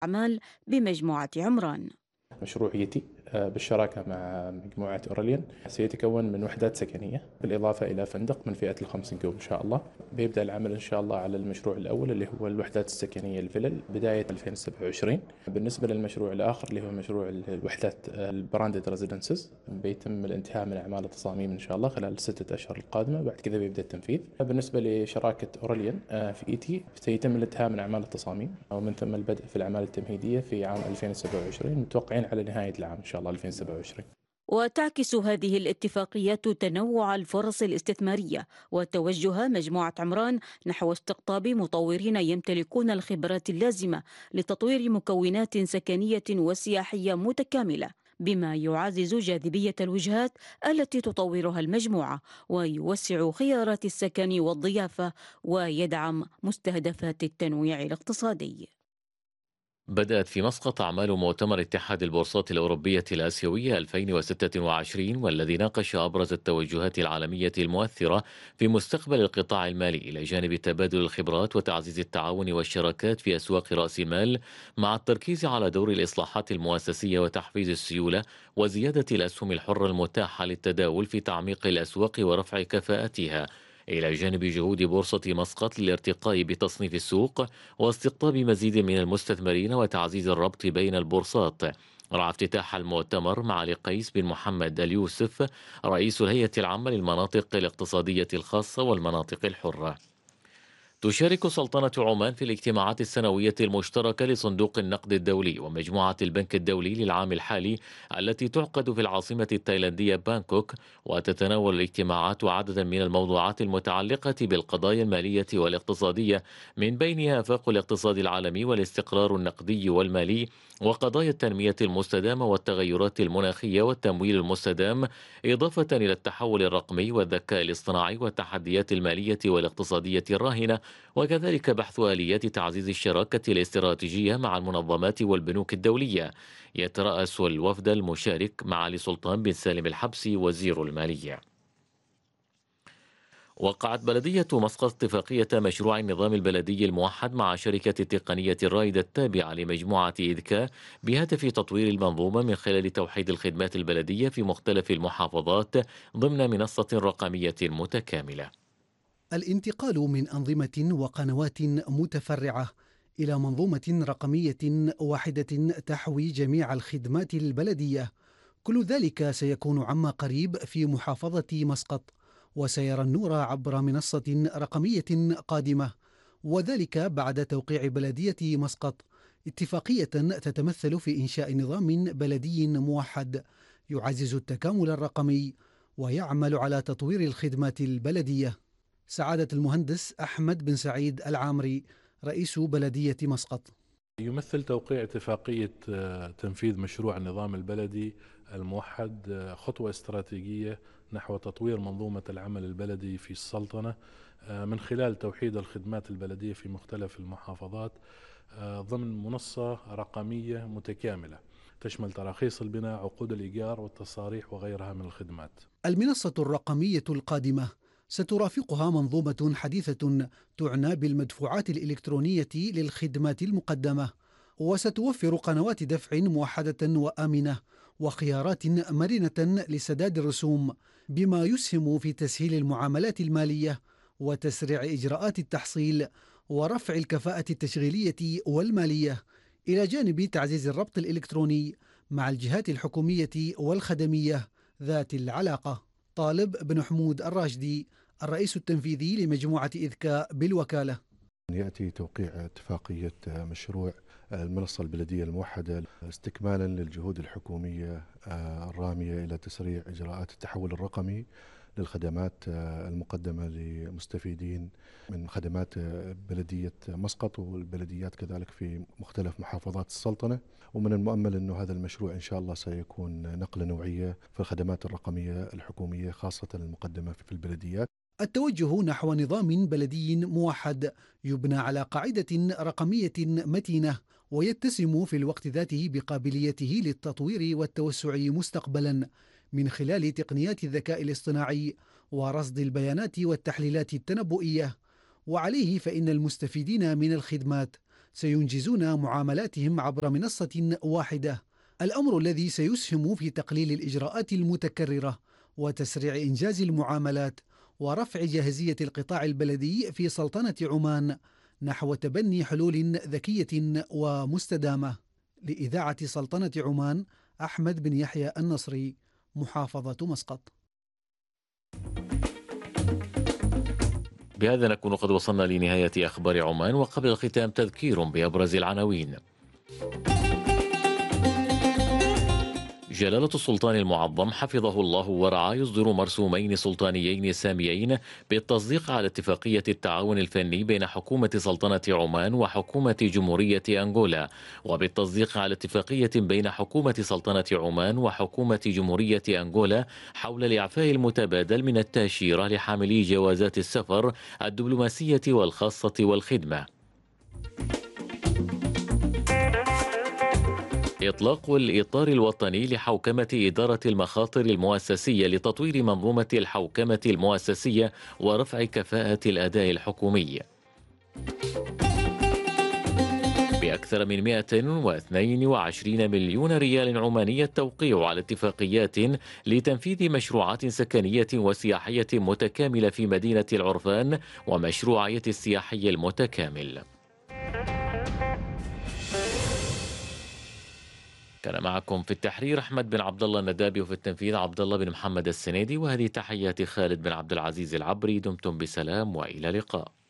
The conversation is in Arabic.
أعمال بمجموعة عمران. مشروع يتي بالشراكة مع مجموعة أوراليان سيتكون من وحدات سكنية بالإضافة إلى فندق من فئة الخمس نجوم إن شاء الله. بيبدأ العمل إن شاء الله على المشروع الأول اللي هو الوحدات السكنية الفلل بداية 2027. بالنسبة للمشروع الآخر اللي هو مشروع الوحدات البراندد ريزيدنسز بيتم الانتهاء من أعمال التصاميم إن شاء الله خلال الستة أشهر القادمة، بعد كذا بيبدأ التنفيذ. بالنسبة لشراكة أوراليان في إيتي سيتم الانتهاء من أعمال التصاميم ومن ثم البدء في الأعمال التمهيدية في عام 2027، متوقعين على نهاية العام إن شاء الله 2027. وتعكس هذه الاتفاقيات تنوع الفرص الاستثمارية وتوجه مجموعة عمران نحو استقطاب مطورين يمتلكون الخبرات اللازمة لتطوير مكونات سكنية وسياحية متكاملة، بما يعزز جاذبية الوجهات التي تطورها المجموعة ويوسع خيارات السكن والضيافة ويدعم مستهدفات التنويع الاقتصادي. بدأت في مسقط أعمال مؤتمر اتحاد البورصات الأوروبية الآسيوية 2026، والذي ناقش أبرز التوجهات العالمية المؤثرة في مستقبل القطاع المالي، إلى جانب تبادل الخبرات وتعزيز التعاون والشراكات في أسواق رأس المال، مع التركيز على دور الإصلاحات المؤسسية وتحفيز السيولة وزيادة الأسهم الحرة المتاحة للتداول في تعميق الأسواق ورفع كفاءتها، إلى جانب جهود بورصة مسقط للارتقاء بتصنيف السوق واستقطاب مزيد من المستثمرين وتعزيز الربط بين البورصات. رعى افتتاح المؤتمر معالي قيس بن محمد اليوسف، رئيس الهيئة العامة للمناطق الاقتصادية الخاصة والمناطق الحرة. تشارك سلطنة عمان في الاجتماعات السنوية المشتركة لصندوق النقد الدولي ومجموعة البنك الدولي للعام الحالي، التي تعقد في العاصمة التايلاندية بانكوك، وتتناول الاجتماعات عددا من الموضوعات المتعلقة بالقضايا المالية والاقتصادية، من بينها آفاق الاقتصاد العالمي والاستقرار النقدي والمالي، وقضايا التنمية المستدامة والتغيرات المناخية والتمويل المستدام، إضافة إلى التحول الرقمي والذكاء الاصطناعي والتحديات المالية والاقتصادية الراهنة، وكذلك بحث آليات تعزيز الشراكة الاستراتيجية مع المنظمات والبنوك الدولية. يترأس الوفد المشارك معالي سلطان بن سالم الحبسي وزير المالية. وقعت بلدية مسقط اتفاقية مشروع النظام البلدي الموحد مع شركة التقنية الرائدة التابعة لمجموعة إذكا، بهدف تطوير المنظومة من خلال توحيد الخدمات البلدية في مختلف المحافظات ضمن منصة رقمية متكاملة. الانتقال من أنظمة وقنوات متفرعة إلى منظومة رقمية واحدة تحوي جميع الخدمات البلدية، كل ذلك سيكون عما قريب في محافظة مسقط، وسيرى النور عبر منصة رقمية قادمة، وذلك بعد توقيع بلدية مسقط اتفاقية تتمثل في إنشاء نظام بلدي موحد يعزز التكامل الرقمي ويعمل على تطوير الخدمات البلدية. سعادة المهندس أحمد بن سعيد العامري، رئيس بلدية مسقط: يمثل توقيع اتفاقية تنفيذ مشروع النظام البلدي الموحد خطوة استراتيجية نحو تطوير منظومة العمل البلدي في السلطنة، من خلال توحيد الخدمات البلدية في مختلف المحافظات ضمن منصة رقمية متكاملة تشمل تراخيص البناء، عقود الإيجار والتصاريح وغيرها من الخدمات. المنصة الرقمية القادمة سترافقها منظومة حديثة تعنى بالمدفوعات الإلكترونية للخدمات المقدمة، وستوفر قنوات دفع موحدة وآمنة وخيارات مرنة لسداد الرسوم، بما يسهم في تسهيل المعاملات المالية وتسريع إجراءات التحصيل ورفع الكفاءة التشغيلية والمالية، إلى جانب تعزيز الربط الإلكتروني مع الجهات الحكومية والخدمية ذات العلاقة. طالب بن حمود الراشدي، الرئيس التنفيذي لمجموعة إذكاء بالوكالة: يأتي توقيع اتفاقية مشروع المنصة البلدية الموحدة استكمالا للجهود الحكومية الرامية إلى تسريع إجراءات التحول الرقمي للخدمات المقدمة لمستفيدين من خدمات بلدية مسقط والبلديات كذلك في مختلف محافظات السلطنة. ومن المؤمل أن هذا المشروع إن شاء الله سيكون نقلة نوعية في الخدمات الرقمية الحكومية خاصة المقدمة في البلديات. التوجه نحو نظام بلدي موحد يبنى على قاعدة رقمية متينة ويتسم في الوقت ذاته بقابليته للتطوير والتوسع مستقبلا من خلال تقنيات الذكاء الاصطناعي ورصد البيانات والتحليلات التنبؤية. وعليه فإن المستفيدين من الخدمات سينجزون معاملاتهم عبر منصة واحدة، الأمر الذي سيسهم في تقليل الإجراءات المتكررة وتسريع إنجاز المعاملات ورفع جاهزية القطاع البلدي في سلطنة عمان نحو تبني حلول ذكية ومستدامة. لإذاعة سلطنة عمان، أحمد بن يحيى النصري، محافظة مسقط. بهذا نكون قد وصلنا لنهاية أخبار عمان، وقبل الختام تذكير بأبرز العناوين. جلالة السلطان المعظم حفظه الله ورعاه يصدر مرسومين سلطانيين ساميين بالتصديق على اتفاقية التعاون الفني بين حكومة سلطنة عمان وحكومة جمهورية أنغولا، وبالتصديق على اتفاقية بين حكومة سلطنة عمان وحكومة جمهورية أنغولا حول الإعفاء المتبادل من التأشيرة لحاملي جوازات السفر الدبلوماسية والخاصة والخدمة. إطلاق الإطار الوطني لحوكمة إدارة المخاطر المؤسسية لتطوير منظومة الحوكمة المؤسسية ورفع كفاءة الأداء الحكومي. بأكثر من 122 مليون ريال عماني التوقيع على اتفاقيات لتنفيذ مشروعات سكنية وسياحية متكاملة في مدينة العرفان ومشروعية السياحي المتكامل. كان معكم في التحرير أحمد بن عبد الله الندابي، وفي التنفيذ عبد الله بن محمد السنيدي، وهذه تحيات خالد بن عبد العزيز العبري. دمتم بسلام وإلى اللقاء.